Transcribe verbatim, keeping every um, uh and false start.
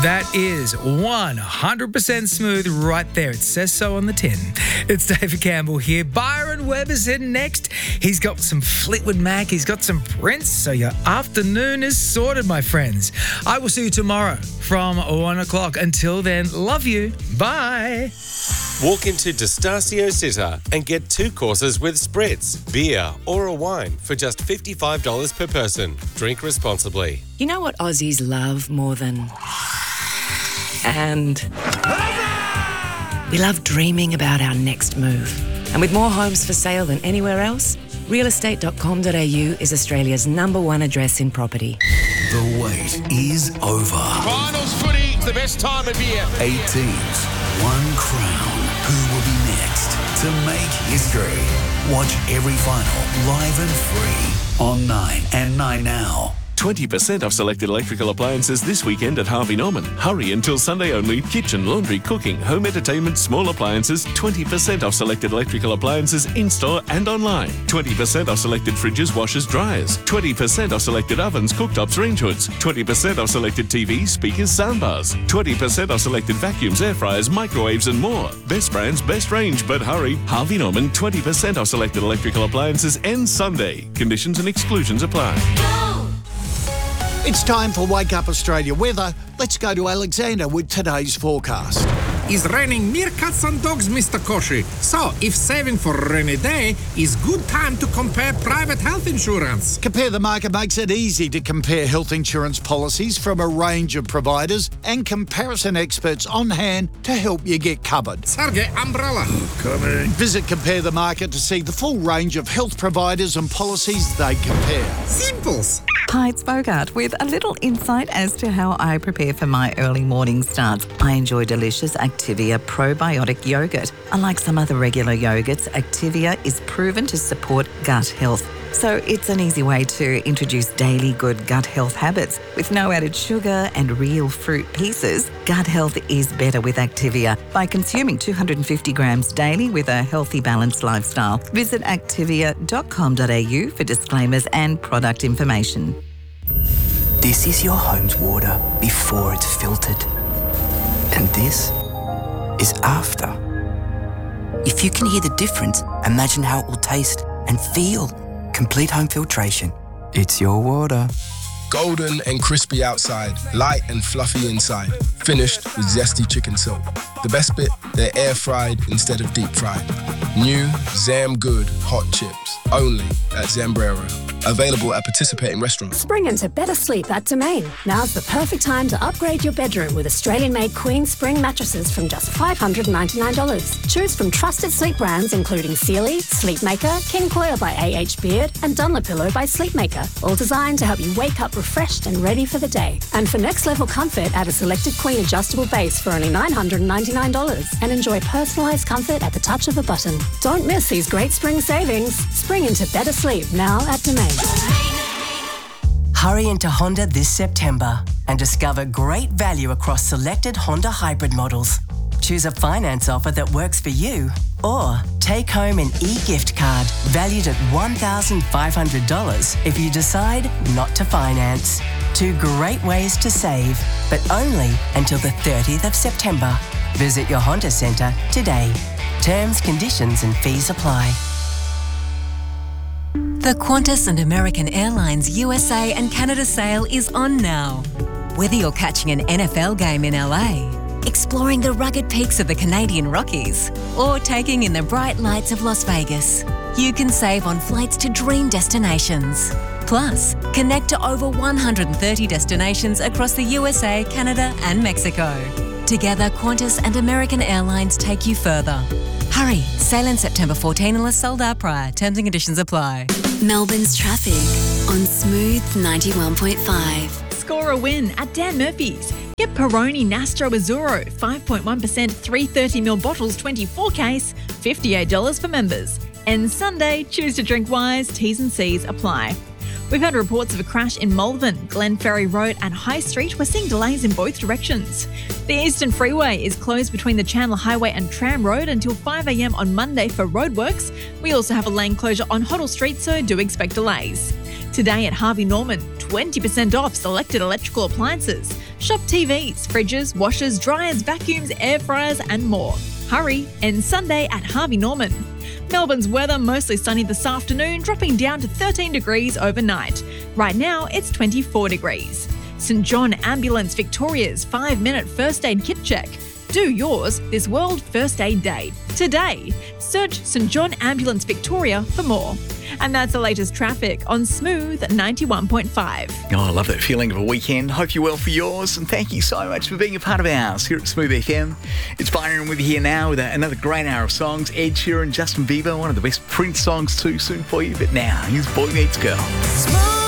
That is one hundred percent smooth right there. It says so on the tin. It's David Campbell here. Byron Webber's in next. He's got some Fleetwood Mac. He's got some Prince. So your afternoon is sorted, my friends. I will see you tomorrow from one o'clock. Until then, love you. Bye. Walk into D'Estasio Sitter and get two courses with spritz, beer or a wine for just fifty-five dollars per person. Drink responsibly. You know what Aussies love more than... And... We love dreaming about our next move. And with more homes for sale than anywhere else, real estate dot com dot a u is Australia's number one address in property. The wait is over. Finals footy, the best time of year. Eight teams, one crown. Who will be next to make history? Watch every final live and free on Nine and Nine Now. twenty percent off selected electrical appliances this weekend at Harvey Norman. Hurry until Sunday only. Kitchen, laundry, cooking, home entertainment, small appliances. twenty percent off selected electrical appliances in-store and online. twenty percent off selected fridges, washers, dryers. twenty percent off selected ovens, cooktops, range hoods. twenty percent off selected T Vs, speakers, soundbars. twenty percent off selected vacuums, air fryers, microwaves and more. Best brands, best range, but hurry. Harvey Norman, twenty percent off selected electrical appliances ends Sunday. Conditions and exclusions apply. It's time for Wake Up Australia weather. Let's go to Alexander with today's forecast. It's raining meerkats and dogs, Mister Koshi. So, if saving for a rainy day is good time to compare private health insurance. Compare the Market makes it easy to compare health insurance policies from a range of providers and comparison experts on hand to help you get covered. Sergey, umbrella. Coming. Visit Compare the Market to see the full range of health providers and policies they compare. Simples. Hi, it's Bogart with a little insight as to how I prepare for my early morning starts. I enjoy delicious Activia probiotic yogurt. Unlike some other regular yogurts, Activia is proven to support gut health. So it's an easy way to introduce daily good gut health habits. With no added sugar and real fruit pieces, gut health is better with Activia. By consuming two hundred fifty grams daily with a healthy, balanced lifestyle. Visit activia dot com dot a u for disclaimers and product information. This is your home's water before it's filtered. And this is after. If you can hear the difference, imagine how it will taste and feel. Complete home filtration. It's your water. Golden and crispy outside, light and fluffy inside. Finished with zesty chicken silk. The best bit, they're air fried instead of deep fried. New Zam Good hot chips, only at Zambrero. Available at participating restaurants. Spring into better sleep at Domain. Now's the perfect time to upgrade your bedroom with Australian-made Queen Spring mattresses from just five hundred ninety-nine dollars. Choose from trusted sleep brands including Sealy, Sleepmaker, King Coil by A H Beard, and Dunlopillow by Sleepmaker. All designed to help you wake up refreshed and ready for the day. And for next-level comfort, add a selected Queen adjustable base for only nine hundred ninety-nine dollars and enjoy personalised comfort at the touch of a button. Don't miss these great spring savings. Spring into better sleep now at Domain. Hurry into Honda this September and discover great value across selected Honda hybrid models. Choose a finance offer that works for you or take home an e-gift card valued at one thousand five hundred dollars if you decide not to finance. Two great ways to save, but only until the thirtieth of September. Visit your Honda Centre today. Terms, conditions and fees apply. The Qantas and American Airlines U S A and Canada sale is on now. Whether you're catching an N F L game in L A, exploring the rugged peaks of the Canadian Rockies, or taking in the bright lights of Las Vegas, you can save on flights to dream destinations. Plus, connect to over one hundred thirty destinations across the U S A, Canada and Mexico. Together, Qantas and American Airlines take you further. Hurry, sail in September fourteenth unless sold out prior. Terms and conditions apply. Melbourne's traffic on Smooth ninety-one point five. Score a win at Dan Murphy's. Get Peroni Nastro Azzurro, five point one percent three hundred thirty milliliter bottles, twenty-four case, fifty-eight dollars for members. And Sunday, choose to drink wise, T's and C's apply. We've had reports of a crash in Malvern, Glenferrie Road and High Street. We're seeing delays in both directions. The Eastern Freeway is closed between the Chandler Highway and Tram Road until five a.m. on Monday for roadworks. We also have a lane closure on Hoddle Street, so do expect delays. Today at Harvey Norman, twenty percent off selected electrical appliances. Shop T Vs, fridges, washers, dryers, vacuums, air fryers and more. Hurry, and Sunday at Harvey Norman. Melbourne's weather mostly sunny this afternoon, dropping down to thirteen degrees overnight. Right now, it's twenty-four degrees. St John Ambulance Victoria's five-minute first aid kit check. Do yours this World First Aid Day today. Search St John Ambulance Victoria for more. And that's the latest traffic on Smooth ninety-one point five. Oh, I love that feeling of a weekend. Hope you're well for yours, and thank you so much for being a part of ours here at Smooth F M. It's Byron with you here now with another great hour of songs. Ed Sheeran, Justin Bieber, one of the best Prince songs too soon for you. But now, here's Boy Meets Girl.